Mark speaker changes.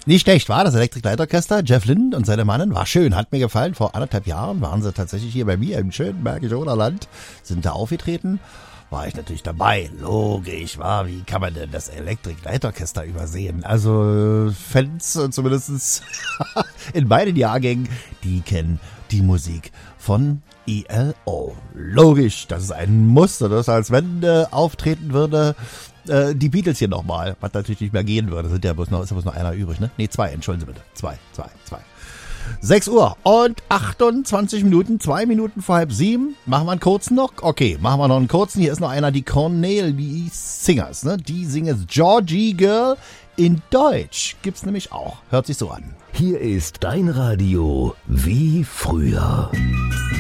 Speaker 1: Nicht schlecht, war das Electric Light Orchester, Jeff Lynne und seine Mannen, war schön, hat mir gefallen. Vor 1,5 Jahren waren sie tatsächlich hier bei mir im schönen Bergischen Oderland, sind da aufgetreten. War ich natürlich dabei, logisch, wie kann man denn das Electric Light Orchester übersehen? Also Fans, zumindest in beiden Jahrgängen, die kennen die Musik von ELO. Logisch, das ist ein Muster, das als wenn auftreten würde, die Beatles hier nochmal, was natürlich nicht mehr gehen würde. Ist ja bloß noch einer übrig, ne? Nee, 2, entschuldigen Sie bitte. 2. 6 Uhr und 28 Minuten, 2 Minuten vor 6:30. Machen wir einen kurzen noch? Okay, machen wir noch einen kurzen. Hier ist noch einer, die Cornelius Singers, ne? Die singen Georgie Girl in Deutsch. Gibt's nämlich auch. Hört sich so an.
Speaker 2: Hier ist dein Radio wie früher.